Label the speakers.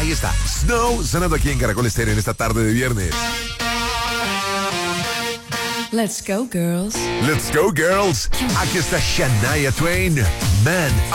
Speaker 1: Ahí está, Snow, sonando aquí en Caracol Estéreo en esta tarde de viernes.
Speaker 2: Let's go, girls.
Speaker 1: Let's go, girls. Aquí está Shania Twain, Man